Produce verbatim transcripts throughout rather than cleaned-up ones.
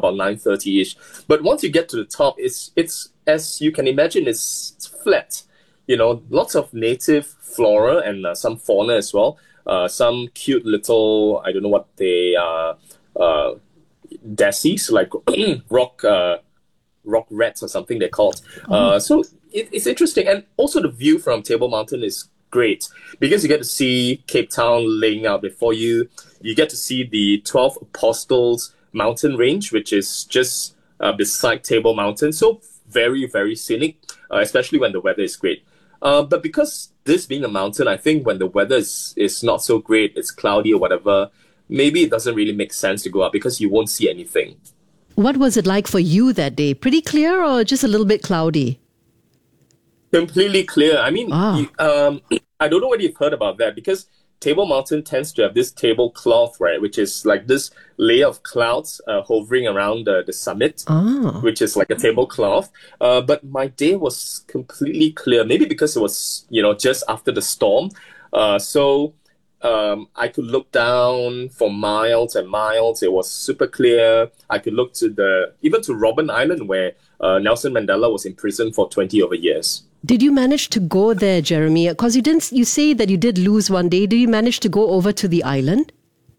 about nine thirty-ish. But once you get to the top, it's, it's as you can imagine, it's, it's flat. You know, lots of native flora and uh, some fauna as well. Uh, some cute little, I don't know what they are, uh, daisies, like rock uh, rock rats or something they're called. Oh. Uh, so it, it's interesting. And also the view from Table Mountain is great because you get to see Cape Town laying out before you. You get to see the twelve Apostles mountain range, which is just uh, beside Table Mountain. So very, very scenic, uh, especially when the weather is great. Uh, but because this being a mountain, I think when the weather is, is not so great, it's cloudy or whatever, maybe it doesn't really make sense to go up because you won't see anything. What was it like for you that day? Pretty clear or just a little bit cloudy? Completely clear. I mean, ah. you, um, I don't know whether you've heard about that because Table Mountain tends to have this tablecloth, right, which is like this layer of clouds uh, hovering around the, the summit, ah. which is like a tablecloth. Uh, but my day was completely clear, maybe because it was, you know, just after the storm. Uh, so um, I could look down for miles and miles. It was super clear. I could look to the, even to Robben Island where uh, Nelson Mandela was imprisoned for twenty over years. Did you manage to go there, Jeremy? Because you didn't. You say that you did lose one day. Did you manage to go over to the island?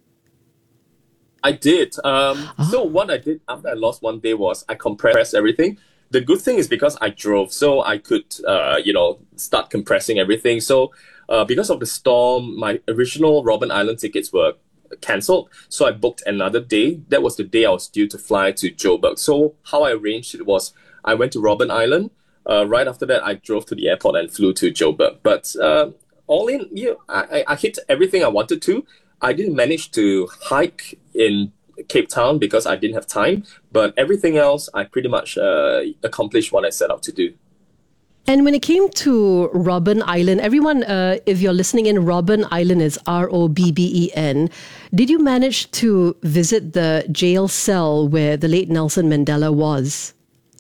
I did. Um, oh. So what I did after I lost one day was I compressed everything. The good thing is because I drove, so I could, uh, you know, start compressing everything. So uh, because of the storm, my original Robben Island tickets were cancelled. So I booked another day. That was the day I was due to fly to Joburg. So how I arranged it was I went to Robben Island. Uh, right after that, I drove to the airport and flew to Joburg. But uh, all in, yeah, I, I hit everything I wanted to. I didn't manage to hike in Cape Town because I didn't have time. But everything else, I pretty much uh, accomplished what I set out to do. And when it came to Robben Island, everyone, uh, if you're listening in, Robben Island is R O B B E N. Did you manage to visit the jail cell where the late Nelson Mandela was?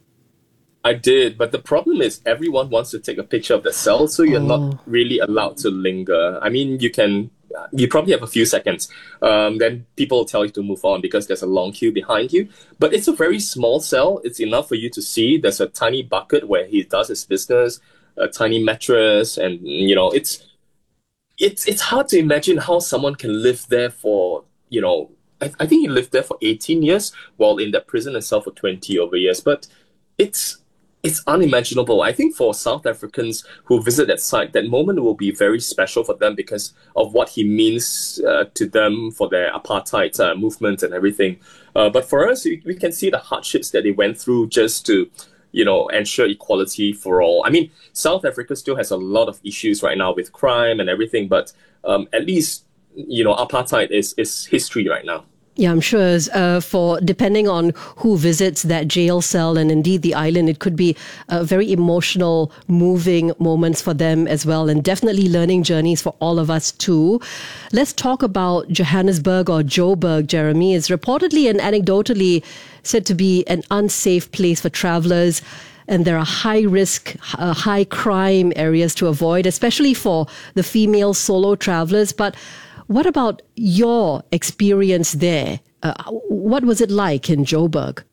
I did, but the problem is everyone wants to take a picture of the cell, so you're oh. not really allowed to linger. I mean, you can, you probably have a few seconds. Um, then people will tell you to move on because there's a long queue behind you. But it's a very small cell. It's enough for you to see. There's a tiny bucket where he does his business, a tiny mattress, and, you know, it's, it's, it's hard to imagine how someone can live there for, you know, I, I think he lived there for eighteen years while in that prison itself for twenty over years. But it's, It's unimaginable. I think for South Africans who visit that site, that moment will be very special for them because of what he means uh, to them for their apartheid uh, movement and everything. Uh, but for us, we, we can see the hardships that they went through just to, you know, ensure equality for all. I mean, South Africa still has a lot of issues right now with crime and everything, but um, at least, you know, apartheid is, is history right now. Yeah, I'm sure uh, for depending on who visits that jail cell and indeed the island, it could be uh, very emotional, moving moments for them as well, and definitely learning journeys for all of us too. Let's talk about Johannesburg or Joburg, Jeremy. It's reportedly and anecdotally said to be an unsafe place for travelers. And there are high risk, uh, high crime areas to avoid, especially for the female solo travelers. But what about your experience there? Uh, what was it like in Joburg?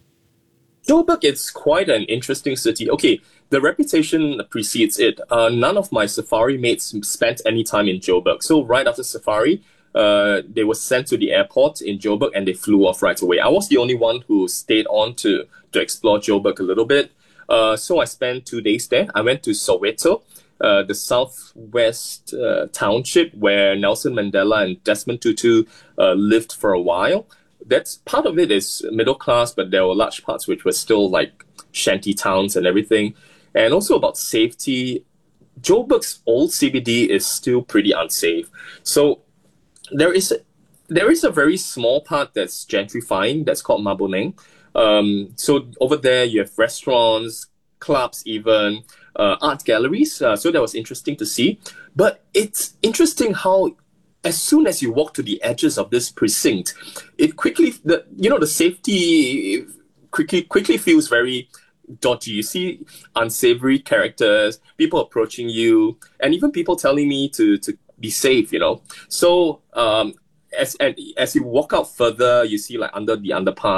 Joburg is quite an interesting city. Okay, the reputation precedes it. Uh, none of my safari mates spent any time in Joburg. So right after safari, uh, they were sent to the airport in Joburg and they flew off right away. I was the only one who stayed on to, to explore Joburg a little bit. Uh, so I spent two days there. I went to Soweto. Uh, the southwest uh, township where Nelson Mandela and Desmond Tutu uh, lived for a while. That's part of it is middle class, but there were large parts which were still like shanty towns and everything. And also about safety, Joburg's old C B D is still pretty unsafe. So there is a, there is a very small part that's gentrifying that's called Maboneng. Um, so over there you have restaurants, clubs even, Uh, art galleries, uh, so that was interesting to see. But it's interesting how as soon as you walk to the edges of this precinct, it quickly, the you know, the safety quickly quickly feels very dodgy. You see unsavory characters, people approaching you, and even people telling me to to be safe, you know. So um, as and as you walk out further, you see like under the underpass,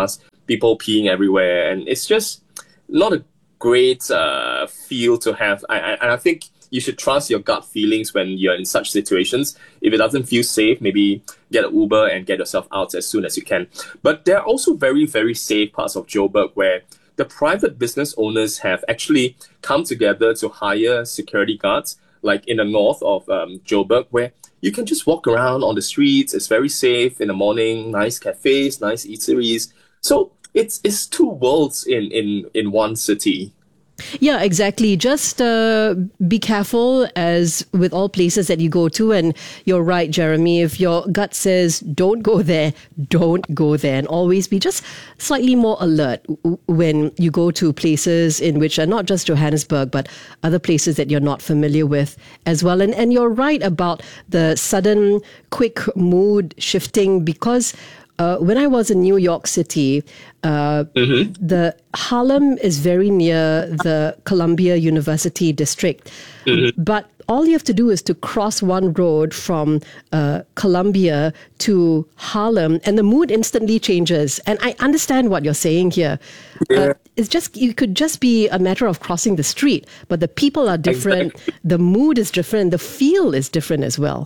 people peeing everywhere, and it's just not a great uh, feel to have. I, I, and I think you should trust your gut feelings when you're in such situations. If it doesn't feel safe, maybe get an Uber and get yourself out as soon as you can. But there are also very, very safe parts of Joburg where the private business owners have actually come together to hire security guards, like in the north of um, Joburg, where you can just walk around on the streets. It's very safe in the morning, nice cafes, nice eateries. So it's it's two worlds in, in, in one city. Yeah, exactly. Just uh, be careful, as with all places that you go to. And you're right, Jeremy. If your gut says don't go there, don't go there. And always be just slightly more alert when you go to places in which are not just Johannesburg, but other places that you're not familiar with as well. And, and you're right about the sudden, quick mood shifting, because Uh, when I was in New York City, uh, mm-hmm. the Harlem is very near the Columbia University district. Mm-hmm. But all you have to do is to cross one road from uh, Columbia to Harlem, and the mood instantly changes. And I understand what you're saying here. Yeah. Uh, it's just, it could just be a matter of crossing the street, but the people are different, exactly. The mood is different, the feel is different as well.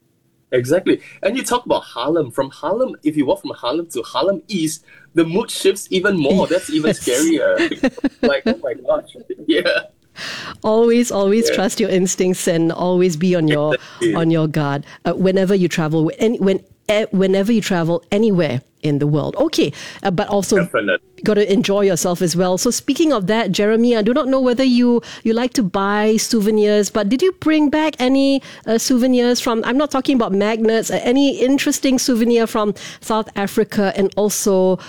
Exactly. And you talk about Harlem. From Harlem, if you walk from Harlem to Harlem East, the mood shifts even more. That's even yes. scarier. Like, oh my gosh. Yeah. Always, always yeah. trust your instincts and always be on your exactly. on your guard uh, whenever you travel. Any, when, uh, whenever you travel anywhere in the world. Okay, uh, but also Definitely. got to enjoy yourself as well. So speaking of that, Jeremy, I do not know whether you, you like to buy souvenirs, but did you bring back any uh, souvenirs from, I'm not talking about magnets, uh, any interesting souvenir from South Africa? And also,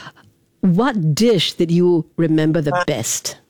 what dish did you remember the best?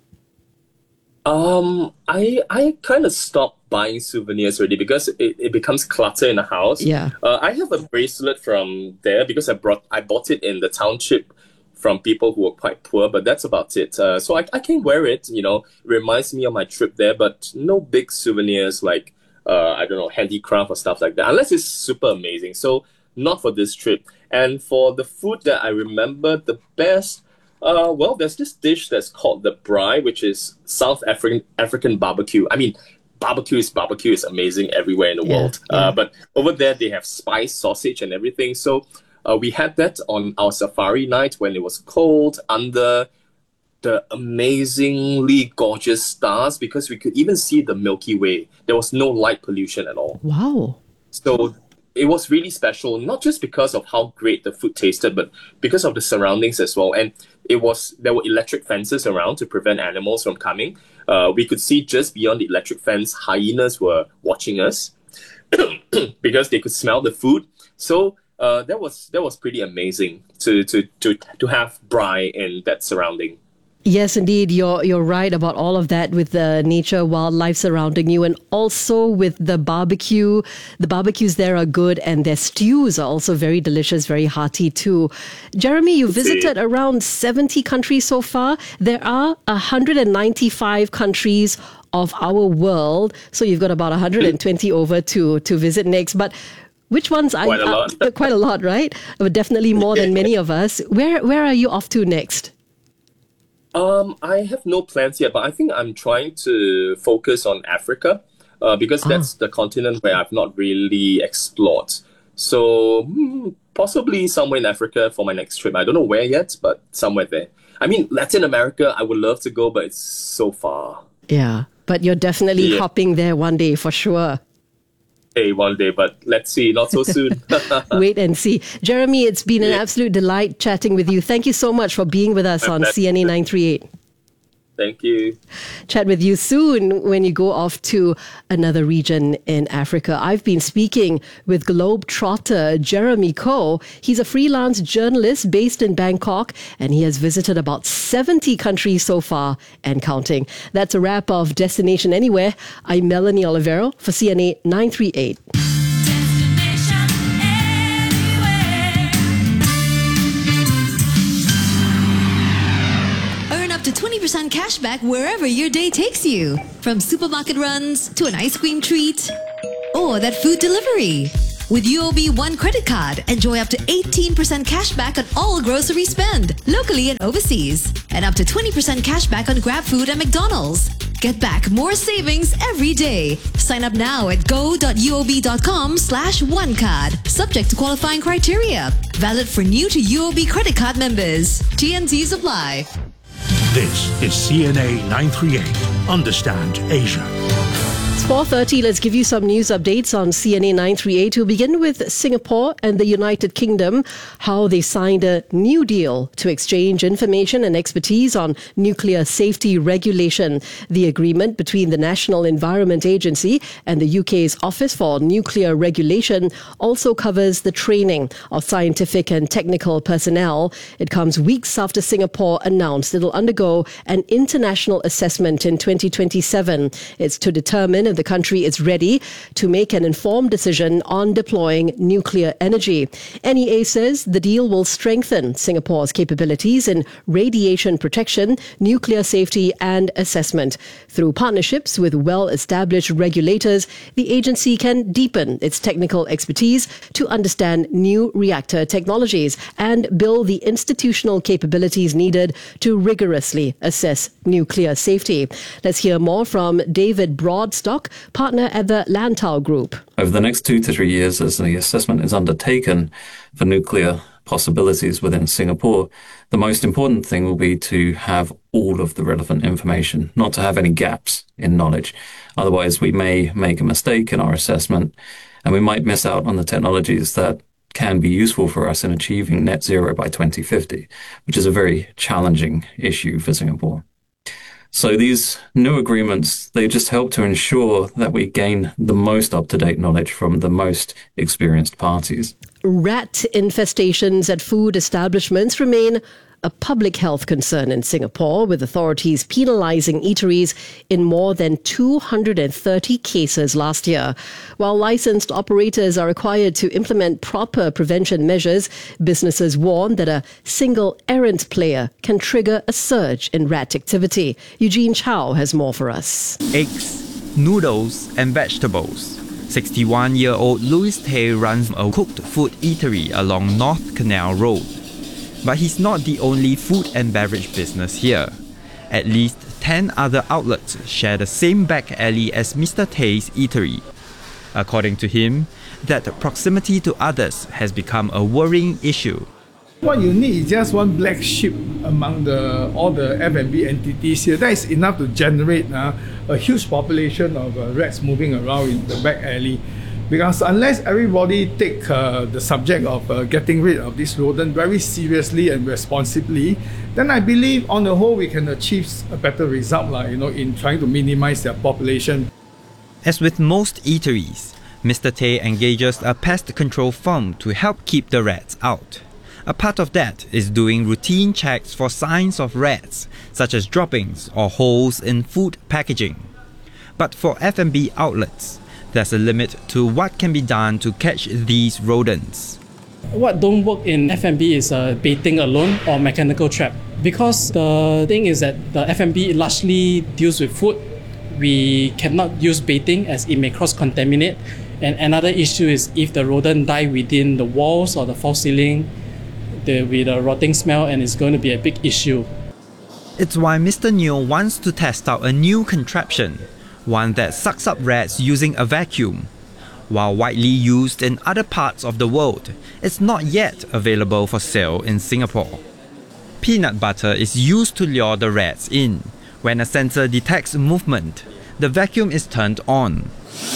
Um, I I kind of stopped buying souvenirs already because it, it becomes clutter in the house. Yeah. Uh, I have a bracelet from there because I brought I bought it in the township from people who were quite poor, but that's about it. Uh, so I, I can wear it, you know, it reminds me of my trip there, but no big souvenirs like, uh, I don't know, handicraft or stuff like that, unless it's super amazing. So not for this trip. And for the food that I remember the best, Uh, well, there's this dish that's called the braai, which is South African African barbecue. I mean, barbecue is barbecue is amazing everywhere in the yeah, world. Yeah. Uh, but over there, they have spiced sausage and everything. So uh, we had that on our safari night when it was cold under the amazingly gorgeous stars, because we could even see the Milky Way. There was no light pollution at all. Wow. So it was really special, not just because of how great the food tasted, but because of the surroundings as well. And it was there were electric fences around to prevent animals from coming. Uh, we could see just beyond the electric fence, hyenas were watching us because they could smell the food. So uh, that was that was pretty amazing to to to to have braai in that surrounding. Yes, indeed. You're you're right about all of that, with the nature, wildlife surrounding you, and also with the barbecue. The barbecues there are good, and their stews are also very delicious, very hearty too. Jeremy, you visited around seventy countries so far. There are one hundred ninety-five countries of our world, so you've got about one hundred twenty over to to visit next. But which ones are quite a lot? Uh, quite a lot, right? But definitely more than many of us. Where where are you off to next? Um, I have no plans yet, but I think I'm trying to focus on Africa uh, because oh. that's the continent where I've not really explored. So hmm, possibly somewhere in Africa for my next trip. I don't know where yet, but somewhere there. I mean, Latin America, I would love to go, but it's so far. Yeah, but you're definitely yeah. hopping there one day for sure. Hey, one day, but let's see, not so soon. Wait and see. Jeremy, it's been an absolute delight chatting with you. Thank you so much for being with us on C N A nine thirty-eight. Thank you. Chat with you soon when you go off to another region in Africa. I've been speaking with Globetrotter Jeremy Koh. He's a freelance journalist based in Bangkok, and he has visited about seventy countries so far and counting. That's a wrap of Destination Anywhere. I'm Melanie Olivero for C N A nine thirty-eight. twenty percent cash back wherever your day takes you. From supermarket runs to an ice cream treat or that food delivery. With U O B One credit card, enjoy up to eighteen percent cash back on all grocery spend, locally and overseas, and up to twenty percent cash back on GrabFood and McDonald's. Get back more savings every day. Sign up now at go.uob.com slash one card. Subject to qualifying criteria. Valid for new to U O B credit card members. T N Cs apply. This is C N A nine thirty-eight. Understand Asia. It's four thirty. Let's give you some news updates on C N A nine thirty-eight. We'll begin with Singapore and the United Kingdom, how they signed a new deal to exchange information and expertise on nuclear safety regulation. The agreement between the National Environment Agency and the U K's Office for Nuclear Regulation also covers the training of scientific and technical personnel. It comes weeks after Singapore announced it'll undergo an international assessment in twenty twenty-seven. It's to determine if the country is ready to make an informed decision on deploying nuclear energy. N E A says the deal will strengthen Singapore's capabilities in radiation protection, nuclear safety and assessment. Through partnerships with well-established regulators, the agency can deepen its technical expertise to understand new reactor technologies and build the institutional capabilities needed to rigorously assess nuclear safety. Let's hear more from David Broadstock, partner at the Lantau Group. Over the next two to three years, as the assessment is undertaken for nuclear possibilities within Singapore, the most important thing will be to have all of the relevant information, not to have any gaps in knowledge. Otherwise, we may make a mistake in our assessment and we might miss out on the technologies that can be useful for us in achieving net zero by twenty fifty, which is a very challenging issue for Singapore. So these new agreements, they just help to ensure that we gain the most up-to-date knowledge from the most experienced parties. Rat infestations at food establishments remain a public health concern in Singapore, with authorities penalising eateries in more than two hundred thirty cases last year. While licensed operators are required to implement proper prevention measures, businesses warn that a single errant player can trigger a surge in rat activity. Eugene Chow has more for us. Eggs, noodles and vegetables. sixty-one-year-old Louis Tay runs a cooked food eatery along North Canal Road. But he's not the only food and beverage business here. At least ten other outlets share the same back alley as Mister Tay's eatery. According to him, that proximity to others has become a worrying issue. What you need is just one black sheep among the all the F and B entities here. That is enough to generate uh, a huge population of uh, rats moving around in the back alley. Because unless everybody take uh, the subject of uh, getting rid of this rodent very seriously and responsibly, then I believe on the whole we can achieve a better result, like, you know, in trying to minimize their population. As with most eateries, Mister Tay engages a pest control firm to help keep the rats out. A part of that is doing routine checks for signs of rats, such as droppings or holes in food packaging. But for F and B outlets, there's a limit to what can be done to catch these rodents. What don't work in F and B is uh, baiting alone or mechanical trap. Because the thing is that the F and B largely deals with food, we cannot use baiting as it may cross-contaminate. And another issue is if the rodent die within the walls or the false ceiling, there will be the rotting smell and it's going to be a big issue. It's why Mister Neo wants to test out a new contraption, one that sucks up rats using a vacuum. While widely used in other parts of the world, it's not yet available for sale in Singapore. Peanut butter is used to lure the rats in. When a sensor detects movement, the vacuum is turned on,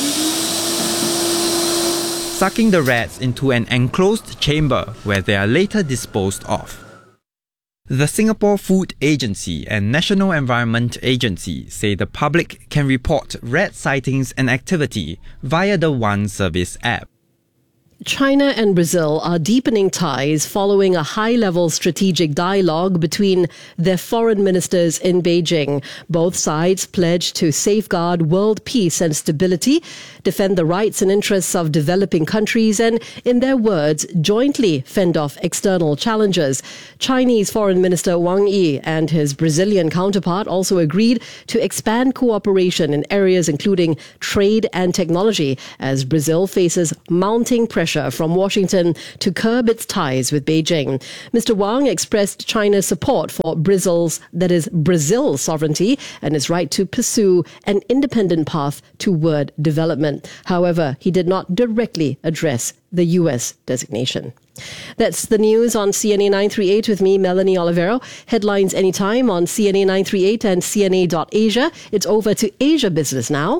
sucking the rats into an enclosed chamber where they are later disposed of. The Singapore Food Agency and National Environment Agency say the public can report rat sightings and activity via the One Service app. China and Brazil are deepening ties following a high-level strategic dialogue between their foreign ministers in Beijing. Both sides pledged to safeguard world peace and stability, defend the rights and interests of developing countries, and, in their words, jointly fend off external challenges. Chinese Foreign Minister Wang Yi and his Brazilian counterpart also agreed to expand cooperation in areas including trade and technology as Brazil faces mounting pressure from Washington to curb its ties with Beijing. Mister Wang expressed China's support for Brazil's, that is, Brazil's sovereignty and its right to pursue an independent path toward development. However, he did not directly address the U S designation. That's the news on C N A nine thirty-eight with me, Melanie Olivero. Headlines anytime on C N A nine thirty-eight and C N A dot Asia. It's over to Asia Business now.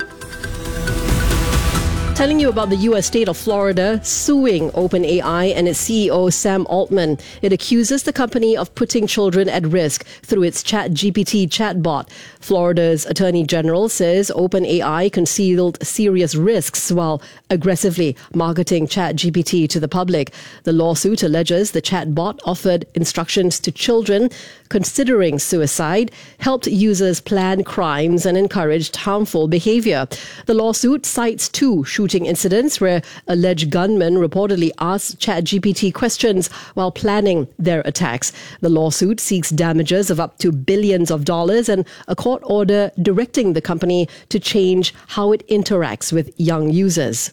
Telling you about the U S state of Florida suing OpenAI and its C E O Sam Altman. It accuses the company of putting children at risk through its ChatGPT chatbot. Florida's Attorney General says OpenAI concealed serious risks while aggressively marketing ChatGPT to the public. The lawsuit alleges the chatbot offered instructions to children considering suicide, helped users plan crimes, and encouraged harmful behavior. The lawsuit cites two shooting incidents where alleged gunmen reportedly asked ChatGPT questions while planning their attacks. The lawsuit seeks damages of up to billions of dollars and a court order directing the company to change how it interacts with young users.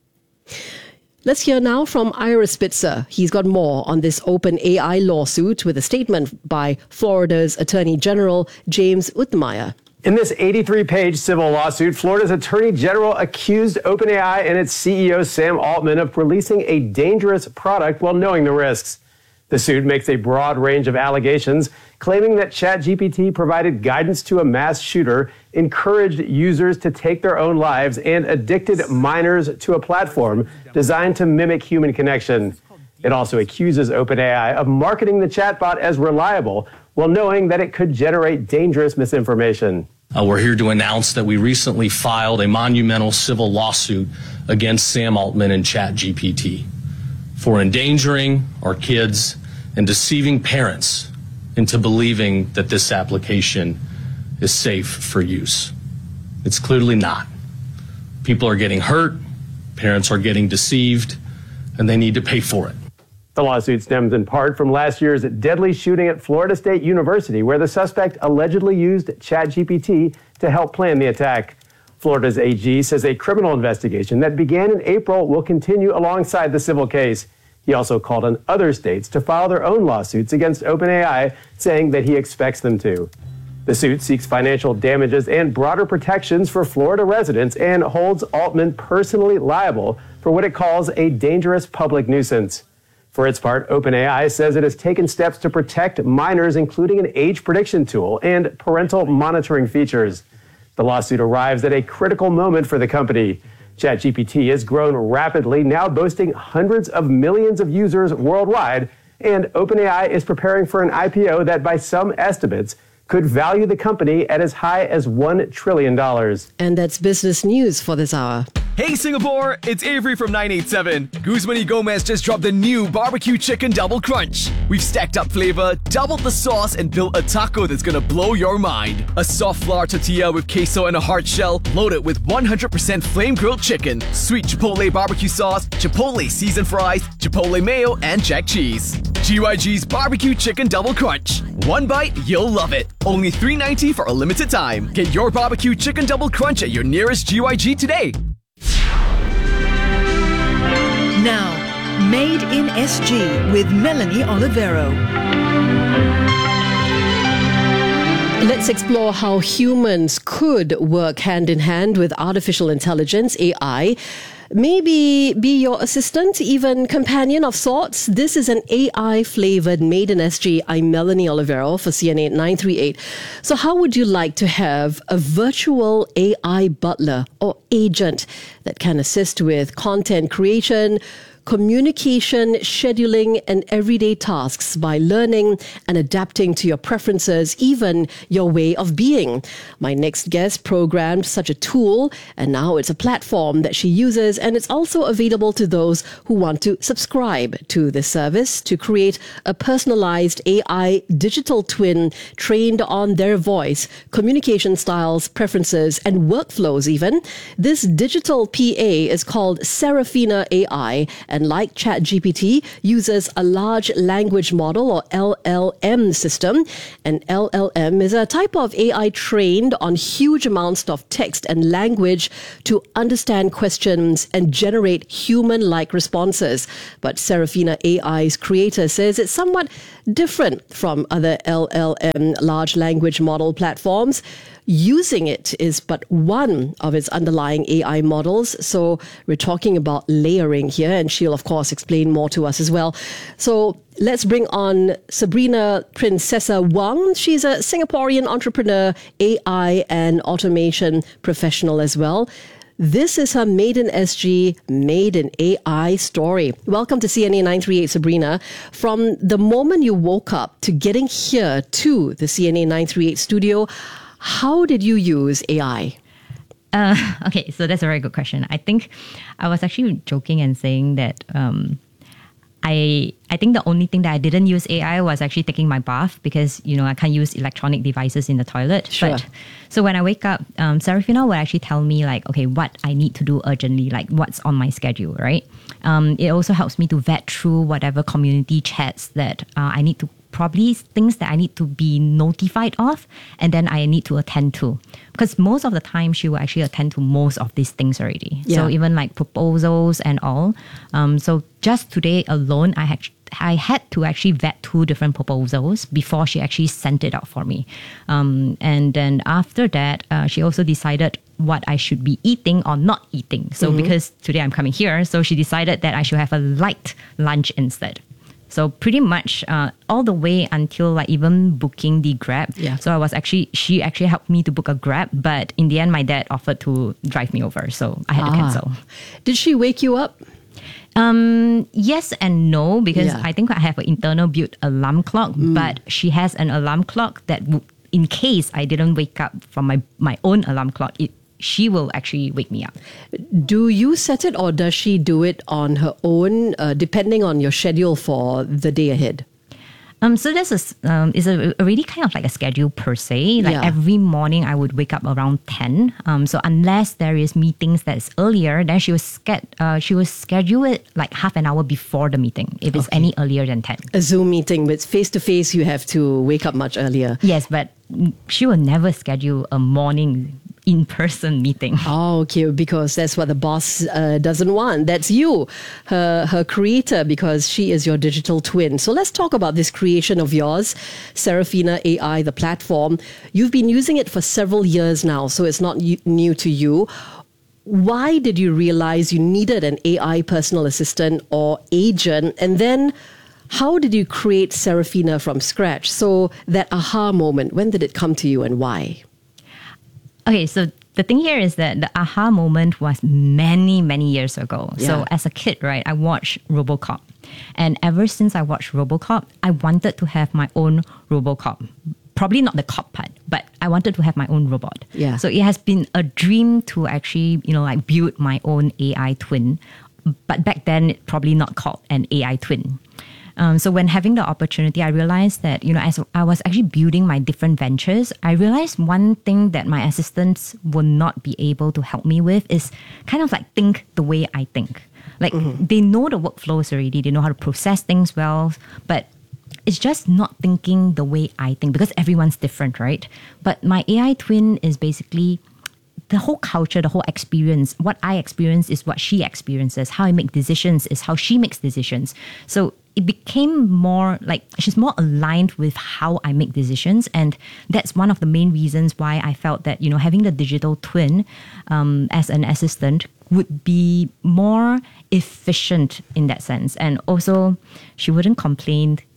Let's hear now from Ira Spitzer. He's got more on this OpenAI lawsuit with a statement by Florida's Attorney General James Utmeyer. In this eighty-three page civil lawsuit, Florida's Attorney General accused OpenAI and its C E O Sam Altman of releasing a dangerous product while knowing the risks. The suit makes a broad range of allegations, claiming that ChatGPT provided guidance to a mass shooter, encouraged users to take their own lives, and addicted minors to a platform designed to mimic human connection. It also accuses OpenAI of marketing the chatbot as reliable while knowing that it could generate dangerous misinformation. Uh, we're here to announce that we recently filed a monumental civil lawsuit against Sam Altman and ChatGPT for endangering our kids and deceiving parents into believing that this application is safe for use. It's clearly not. People are getting hurt, parents are getting deceived, and they need to pay for it. The lawsuit stems in part from last year's deadly shooting at Florida State University, where the suspect allegedly used ChatGPT to help plan the attack. Florida's A G says a criminal investigation that began in April will continue alongside the civil case. He also called on other states to file their own lawsuits against OpenAI, saying that he expects them to. The suit seeks financial damages and broader protections for Florida residents and holds Altman personally liable for what it calls a dangerous public nuisance. For its part, OpenAI says it has taken steps to protect minors, including an age prediction tool and parental monitoring features. The lawsuit arrives at a critical moment for the company. ChatGPT has grown rapidly, now boasting hundreds of millions of users worldwide, and OpenAI is preparing for an I P O that, by some estimates, could value the company at as high as one trillion dollars. And that's business news for this hour. Hey Singapore, it's Avery from nine eight seven. Guzman y Gomez just dropped the new barbecue chicken double crunch. We've stacked up flavor, doubled the sauce, and built a taco that's gonna blow your mind. A soft flour tortilla with queso and a hard shell, loaded with one hundred percent flame-grilled chicken, sweet chipotle barbecue sauce, chipotle seasoned fries, chipotle mayo, and jack cheese. G Y G's barbecue chicken double crunch. One bite, you'll love it. Only three ninety for a limited time. Get your barbecue chicken double crunch at your nearest G Y G today. Now, Made in S G with Melanie Olivero. Let's explore how humans could work hand in hand with artificial intelligence, A I. Maybe be your assistant, even companion of sorts. This is an A I-flavored Made in S G. I'm Melanie Olivero for C N A nine thirty-eight. So how would you like to have a virtual A I butler or agent that can assist with content creation, communication, scheduling, and everyday tasks by learning and adapting to your preferences, even your way of being. My next guest programmed such a tool, and now it's a platform that she uses, and it's also available to those who want to subscribe to the service to create a personalized A I digital twin trained on their voice, communication styles, preferences, and workflows even. This digital P A is called Seraphina A I, and like ChatGPT, uses a large language model or L L M system. An L L M is a type of A I trained on huge amounts of text and language to understand questions and generate human-like responses. But Seraphina A I's creator says it's somewhat different from other L L M large language model platforms. Using it is but one of its underlying A I models. So we're talking about layering here, and she'll, of course, explain more to us as well. So let's bring on Sabrina Princessa Wang. She's a Singaporean entrepreneur, A I and automation professional as well. This is her Made in S G, Made in A I story. Welcome to C N A nine thirty-eight, Sabrina. From the moment you woke up to getting here to the C N A nine thirty-eight studio, how did you use A I? Uh, okay, so that's a very good question. I think I was actually joking and saying that um, I I think the only thing that I didn't use A I was actually taking my bath, because, you know, I can't use electronic devices in the toilet. Sure. But so when I wake up, um, Seraphina will actually tell me like, okay, what I need to do urgently, like what's on my schedule, right? Um, it also helps me to vet through whatever community chats that uh, I need to probably things that I need to be notified of, and then I need to attend to. Because most of the time, she will actually attend to most of these things already. Yeah. So even like proposals and all. Um, so just today alone, I had I had to actually vet two different proposals before she actually sent it out for me. Um, and then after that, uh, she also decided what I should be eating or not eating. So Mm-hmm. because today I'm coming here, so she decided that I should have a light lunch instead. So pretty much uh, all the way until like even booking the Grab. Yeah. So I was actually, she actually helped me to book a Grab, but in the end, my dad offered to drive me over. So I had Ah. to cancel. Did she wake you up? Um, yes and no, because Yeah. I think I have an internal built alarm clock, but she has an alarm clock that w- in case I didn't wake up from my, my own alarm clock, it she will actually wake me up. Do you set it, or does she do it on her own, uh, depending on your schedule for the day ahead? Um, so this is um, is a already kind of like a schedule per se. Like Yeah. every morning, I would wake up around ten. Um, so unless there is meetings that's earlier, then she will ske- uh, she will schedule it like half an hour before the meeting. If it's any earlier than ten. A Zoom meeting with face to face, you have to wake up much earlier. Yes, but she will never schedule a morning in-person meeting. Oh, okay, because that's what the boss uh, doesn't want. That's you, her her creator, because she is your digital twin. So let's talk about this creation of yours, Seraphina A I, the platform. You've been using it for several years now, so it's not y- new to you. Why did you realize you needed an A I personal assistant or agent? And then how did you create Seraphina from scratch? So that aha moment, when did it come to you and why? Okay, so the thing here is that the aha moment was many, many years ago. Yeah. So as a kid, right, I watched RoboCop. And ever since I watched RoboCop, I wanted to have my own RoboCop. Probably not the cop part, but I wanted to have my own robot. Yeah. So it has been a dream to actually, you know, like build my own A I twin. But back then, it probably not called an A I twin. Um, so when having the opportunity, I realized that, you know, as I was actually building my different ventures, I realized one thing that my assistants will not be able to help me with is kind of like think the way I think. Like they know the workflows already, they know how to process things well, but it's just not thinking the way I think, because everyone's different, right? But my A I twin is basically the whole culture, the whole experience. What I experience is what she experiences. How I make decisions is how she makes decisions. So it became more like she's more aligned with how I make decisions. And that's one of the main reasons why I felt that, you know, having the digital twin um, as an assistant would be more efficient in that sense. And also, she wouldn't complain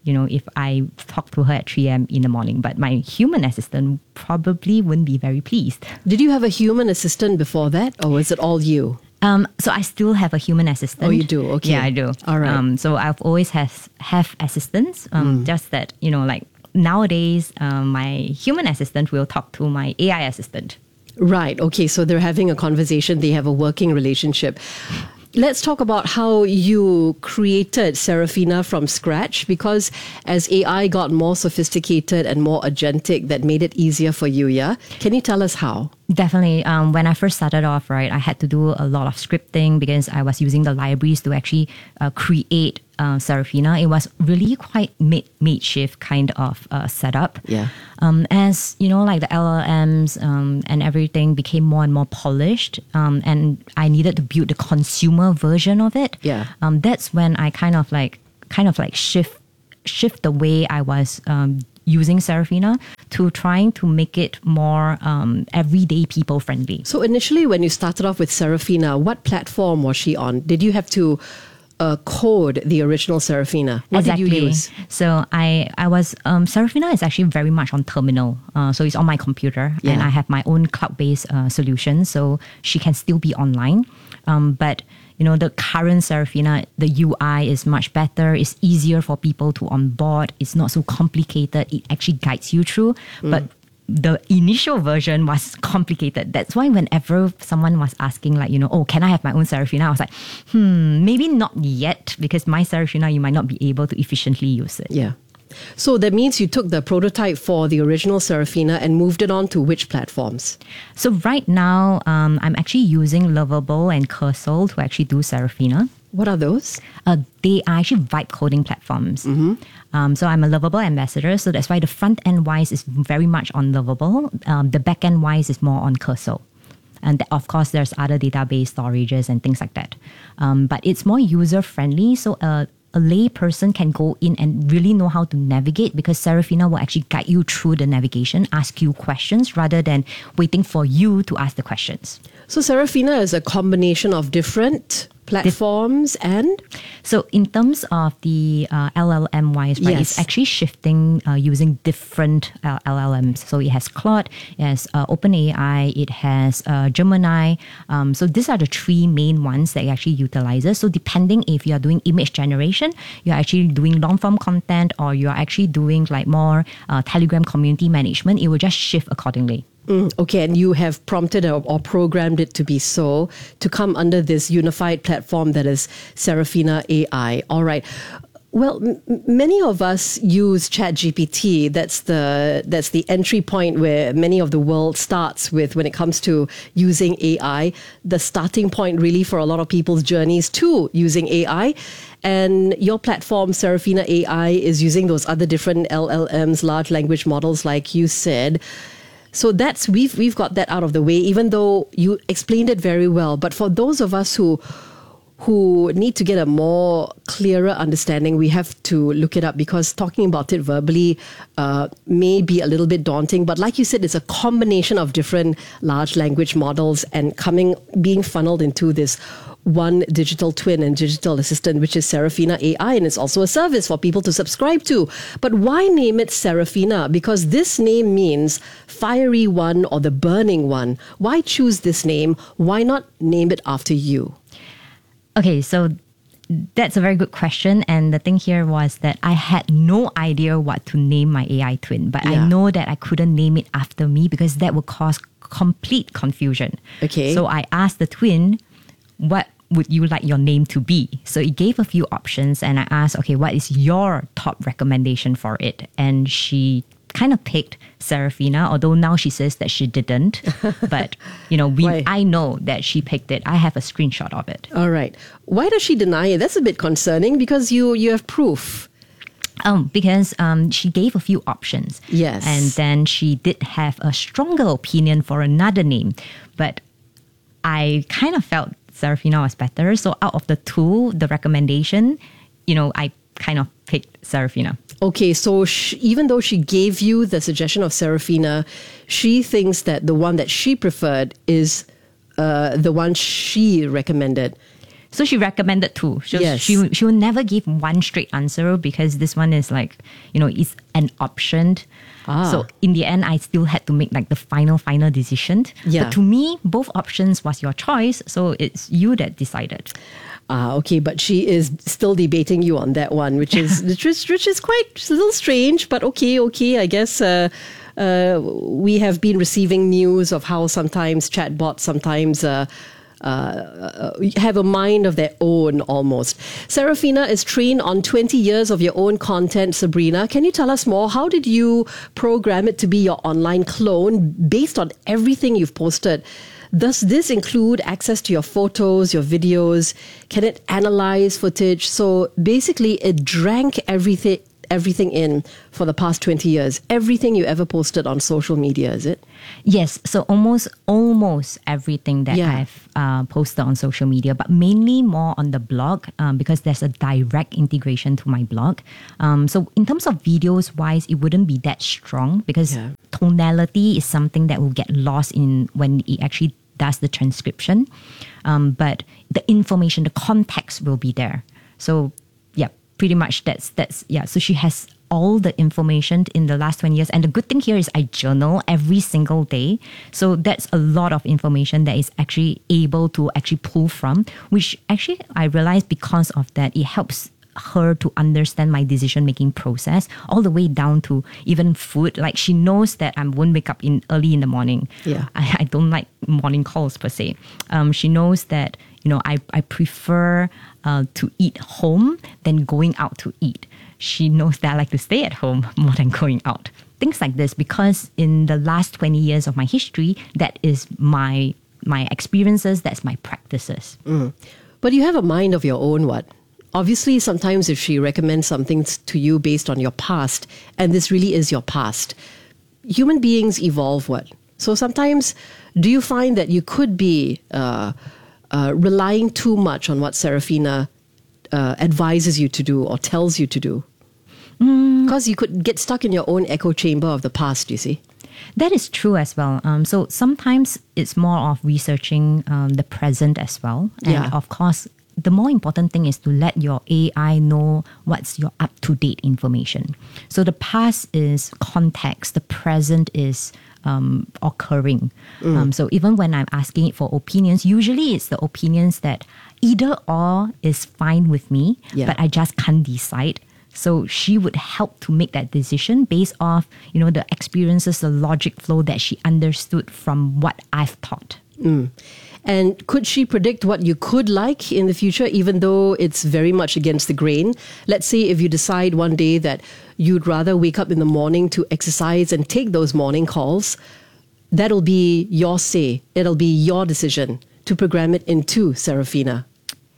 you know, if I talk to her at three a.m. in the morning. But my human assistant probably wouldn't be very pleased. Did you have a human assistant before that, or was it all you? Um, so I still have a human assistant. Oh, you do? Okay. Yeah, I do. All right. Um, so I've always has have assistants. Um, Mm. Just that, you know, like nowadays, um, my human assistant will talk to my A I assistant. Right. Okay. So they're having a conversation. They have a working relationship. Let's talk about how you created Seraphina from scratch, because as A I got more sophisticated and more agentic, that made it easier for you, yeah? Can you tell us how? Definitely. Um, when I first started off, right, I had to do a lot of scripting because I was using the libraries to actually uh, create uh, Seraphina. It was really quite mid- makeshift kind of uh, setup. Yeah. Um, as, you know, like the L L Ms um, and everything became more and more polished, um, and I needed to build the consumer version of it. Yeah. Um, that's when I kind of like, kind of like shift, shift the way I was um, using Seraphina to trying to make it more um, everyday people friendly. So initially, when you started off with Seraphina, what platform was she on? Did you have to uh, code the original Seraphina? What exactly. did you use? So I, I was, um, Seraphina is actually very much on terminal. Uh, so it's on my computer Yeah. and I have my own cloud-based uh, solution. So she can still be online. Um, but you know, the current Seraphina, the U I is much better. It's easier for people to onboard. It's not so complicated. It actually guides you through. Mm. But the initial version was complicated. That's why whenever someone was asking, like, you know, oh, can I have my own Seraphina? I was like, hmm, maybe not yet, because my Seraphina, you might not be able to efficiently use it. Yeah. So that means you took the prototype for the original Seraphina and moved it on to which platforms? So right now, um, I'm actually using Lovable and Cursor to actually do Seraphina. What are those? Uh, they are actually vibe coding platforms. Mm-hmm. Um, so I'm a Lovable ambassador. So that's why the front end wise is very much on Lovable. Um, the back end wise is more on Cursor. And th- of course, there's other database storages and things like that. Um, but it's more user friendly. So uh, a lay person can go in and really know how to navigate, because Seraphina will actually guide you through the navigation, ask you questions rather than waiting for you to ask the questions. So Seraphina is a combination of different platforms and? So in terms of the uh, L L M wise, right, Yes. it's actually shifting uh, using different uh, L L Ms. So it has Claude, it has uh, OpenAI, it has uh, Gemini. Um, so these are the three main ones that it actually utilizes. So depending if you are doing image generation, you're actually doing long form content, or you're actually doing like more uh, Telegram community management, it will just shift accordingly. Mm, okay, and you have prompted or, or programmed it to be so, to come under this unified platform that is Seraphina A I. All right. Well, m- many of us use ChatGPT. That's the that's the entry point where many of the world starts with when it comes to using A I. The starting point really for a lot of people's journeys to using A I. And your platform, Seraphina A I, is using those other different L L Ms, large language models, like you said. So that's we've we've got that out of the way, even though you explained it very well. But for those of us who who need to get a more clearer understanding, we have to look it up, because talking about it verbally uh, may be a little bit daunting. But like you said, it's a combination of different large language models and coming being funneled into this one digital twin and digital assistant, which is Seraphina A I, and it's also a service for people to subscribe to. But why name it Seraphina? Because this name means fiery one or the burning one. Why choose this name? Why not name it after you? Okay, so that's a very good question. And the thing here was that I had no idea what to name my A I twin, but Yeah. I know that I couldn't name it after me because that would cause complete confusion. Okay. So I asked the twin, what would you like your name to be? So it gave a few options, and I asked, okay, what is your top recommendation for it? And she kind of picked Seraphina, although now she says that she didn't. But, you know, we Why? I know that she picked it. I have a screenshot of it. All right. Why does she deny it? That's a bit concerning, because you you have proof. Um, because um, she gave a few options. Yes. And then she did have a stronger opinion for another name. But I kind of felt Seraphina was better. So out of the two, the recommendation, you know, I kind of picked Seraphina. Okay, so she, even though she gave you the suggestion of Seraphina, she thinks that the one that she preferred is uh, the one she recommended. So she recommended two. She, Yes. she she will never give one straight answer because this one is like, you know, it's an option. Ah. So in the end, I still had to make like the final, final decision. Yeah. But to me, both options was your choice. So it's you that decided. Ah, okay, but she is still debating you on that one, which is which is, which is quite a little strange, but okay, okay. I guess uh, uh, we have been receiving news of how sometimes chatbots sometimes uh, uh, have a mind of their own almost. Serafina is trained on twenty years of your own content, Sabrina. Can you tell us more? How did you program it to be your online clone based on everything you've posted? Does this include access to your photos, your videos? Can it analyze footage? So basically, it drank everything everything in for the past twenty years. Everything you ever posted on social media, is it? Yes, so almost almost everything that Yeah. I've uh, posted on social media, but mainly more on the blog um, because there's a direct integration to my blog. Um, so in terms of videos wise, it wouldn't be that strong because Yeah. tonality is something that will get lost in when it actually does the transcription. Um, but the information, the context will be there. So yeah, pretty much that's that's yeah. So she has all the information in the last twenty years. And the good thing here is I journal every single day. So that's a lot of information that is actually able to actually pull from, which actually I realized because of that, it helps her to understand my decision-making process all the way down to even food. Like she knows that I won't wake up in early in the morning. Yeah. I, I don't like morning calls per se. Um, she knows that, you know, I, I prefer uh, to eat home than going out to eat. She knows that I like to stay at home more than going out. Things like this, because in the last twenty years of my history, that is my my experiences, that's my practices. Mm. But you have a mind of your own, what? Obviously, sometimes if she recommends something to you based on your past, and this really is your past, human beings evolve, what? So sometimes, do you find that you could be uh, uh, relying too much on what Serafina uh, advises you to do or tells you to do? Because you could get stuck in your own echo chamber of the past, you see. That is true as well. Um, so sometimes it's more of researching um, the present as well. And Yeah. of course, the more important thing is to let your A I know what's your up-to-date information. So the past is context, the present is um, occurring. Mm. Um, so even when I'm asking it for opinions, usually it's the opinions that either or is fine with me, Yeah. but I just can't decide. So she would help to make that decision based off, you know, the experiences, the logic flow that she understood from what I've taught. Mm. And could she predict what you could like in the future, even though it's very much against the grain? Let's say if you decide one day that you'd rather wake up in the morning to exercise and take those morning calls, that'll be your say. It'll be your decision to program it into Serafina.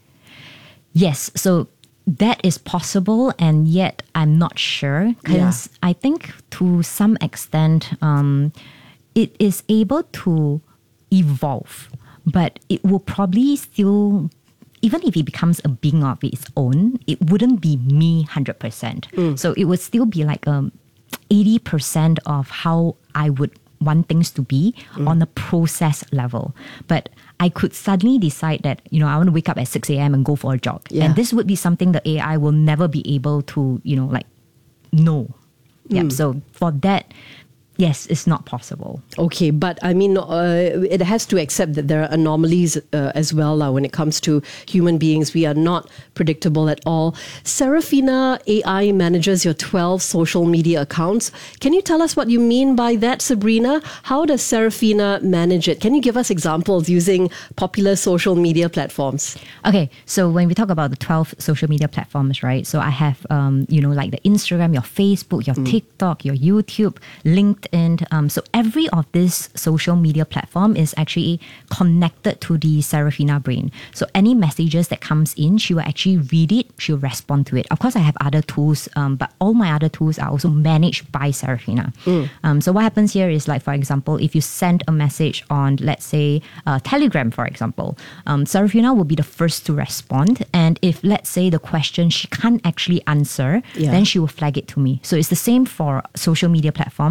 Yes, so that is possible, and yet I'm not sure because I think to some extent um, it is able to evolve, but it will probably still, even if it becomes a being of its own, it wouldn't be me one hundred percent. Mm. So it would still be like um, eighty percent of how I would want things to be Mm. on a process level. But I could suddenly decide that, you know, I want to wake up at six a.m. and go for a jog. Yeah. And this would be something the A I will never be able to, you know, like, know. Yep. Mm. So for that, yes, it's not possible. Okay, but I mean, uh, it has to accept that there are anomalies uh, as well uh, when it comes to human beings. We are not predictable at all. Serafina A I manages your twelve social media accounts. Can you tell us what you mean by that, Sabrina? How does Serafina manage it? Can you give us examples using popular social media platforms? Okay, so when we talk about the twelve social media platforms, right? So I have, um, you know, like the Instagram, your Facebook, your TikTok, your YouTube, LinkedIn. Um, so every of this social media platform is actually connected to the Serafina brain. So any messages that comes in, she will actually read it, she will respond to it. Of course, I have other tools, um, but all my other tools are also managed by Serafina. Mm. Um, so what happens here is like, for example, if you send a message on, let's say, uh, Telegram, for example, um, Serafina will be the first to respond. And if, let's say, the question she can't actually answer, Yeah. then she will flag it to me. So it's the same for social media platforms as well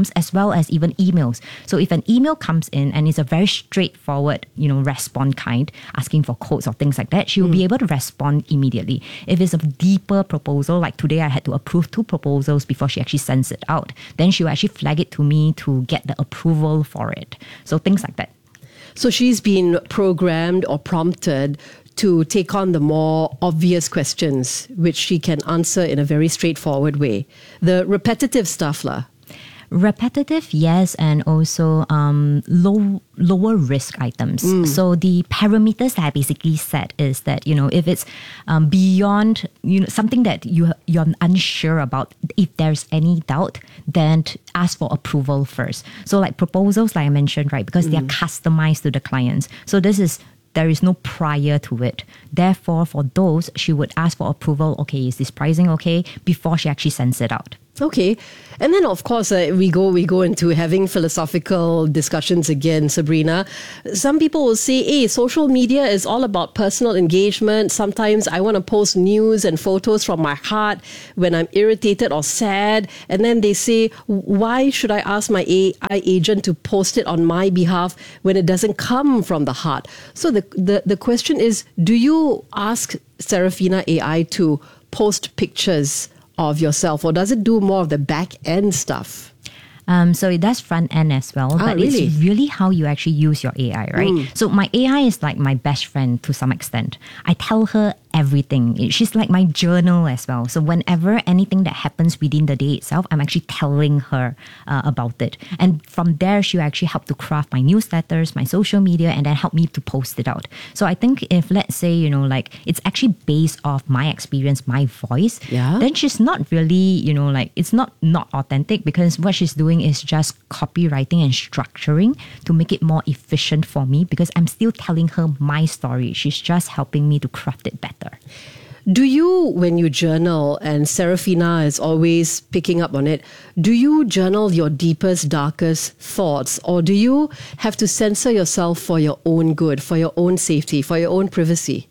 well as even emails. So if an email comes in and it's a very straightforward, you know, respond kind, asking for codes or things like that, she will mm. be able to respond immediately. If it's a deeper proposal, like today I had to approve two proposals before she actually sends it out, then she will actually flag it to me to get the approval for it. So things like that. So she's been programmed or prompted to take on the more obvious questions, which she can answer in a very straightforward way. The repetitive stuff, lah. Repetitive, yes, and also um, low lower risk items. Mm. So the parameters that I basically set is that, you know, if it's um, beyond, you know, something that you you're unsure about, if there's any doubt, then ask for approval first. So like proposals, like I mentioned, right, because mm. they are customized to the clients. So this is there is no prior to it. Therefore, for those, she would ask for approval. Okay, is this pricing okay? Before she actually sends it out. Okay. And then, of course, uh, we go we go into having philosophical discussions again, Sabrina. Some people will say, hey, social media is all about personal engagement. Sometimes I want to post news and photos from my heart when I'm irritated or sad. And then they say, why should I ask my A I agent to post it on my behalf when it doesn't come from the heart? So the, the, the question is, do you ask Serafina A I to post pictures of yourself, or does it do more of the back end stuff? Um, so it does front end as well, ah, but really? It's really how you actually use your A I, right? Mm. So my A I is like my best friend to some extent. I tell her everything. She's like my journal as well. So whenever anything that happens within the day itself, I'm actually telling her uh, about it. And from there, she'll actually help to craft my newsletters, my social media, and then help me to post it out. So I think if, let's say, you know, like it's actually based off my experience, my voice, yeah. then she's not really, you know, like it's not not authentic, because what she's doing is just copywriting and structuring to make it more efficient for me, because I'm still telling her my story. She's just helping me to craft it better. Do you, when you journal, and Serafina is always picking up on it, do you journal your deepest, darkest thoughts, or do you have to censor yourself for your own good, for your own safety, for your own privacy?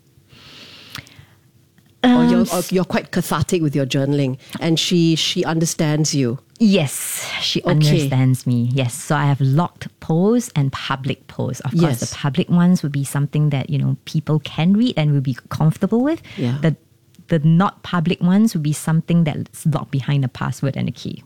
Um, or, you're, or you're quite cathartic with your journaling, and she she understands you? Yes, she Okay. understands me. Yes, so I have locked posts and public posts. Of course, Yes. the public ones would be something that, you know, people can read and will be comfortable with. Yeah. The the not public ones would be something that's locked behind a password and a key.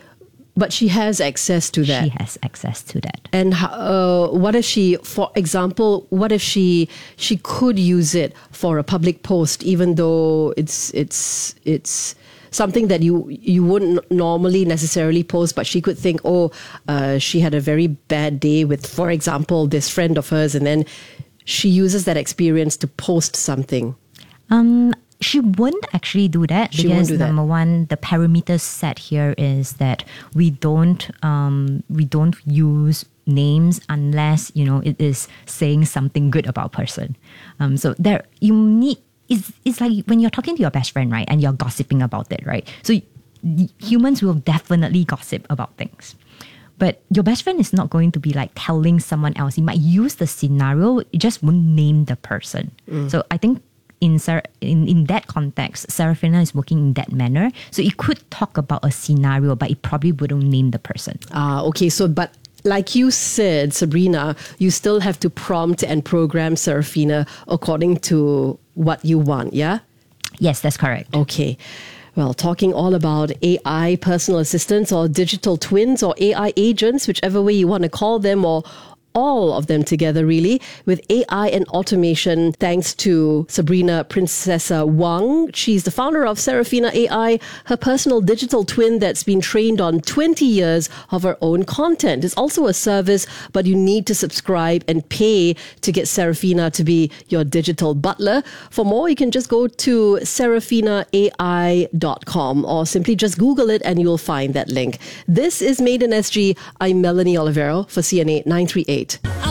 But she has access to that. She has access to that. And uh, what if she, for example, what if she she could use it for a public post, even though it's it's it's something that you you wouldn't normally necessarily post, but she could think, oh, uh, she had a very bad day with, for example, this friend of hers, and then she uses that experience to post something. Um, she wouldn't actually do that, She won't because do that. number one, the parameters set here is that we don't um, we don't use names unless, you know, it is saying something good about a person. Um, so there you need. It's, it's like when you're talking to your best friend, right? And you're gossiping about it, right? So y- humans will definitely gossip about things. But your best friend is not going to be like telling someone else. He might use the scenario, it just won't name the person. Mm. So I think in, Sar- in in that context, Serafina is working in that manner. So it could talk about a scenario, but it probably wouldn't name the person. Ah, okay. So, but like you said, Sabrina, you still have to prompt and program Serafina according to what you want, yeah? Yes, that's correct. Okay. Well, talking all about A I personal assistants or digital twins or A I agents, whichever way you want to call them, or all of them together, really, with A I and automation, thanks to Sabrina Princessa Wang. She's the founder of Serafina A I, her personal digital twin that's been trained on twenty years of her own content. It's also a service, but you need to subscribe and pay to get Serafina to be your digital butler. For more, you can just go to serafina A I dot com or simply just Google it and you'll find that link. This is Made in S G. I'm Melanie Olivero for C N A nine three eight.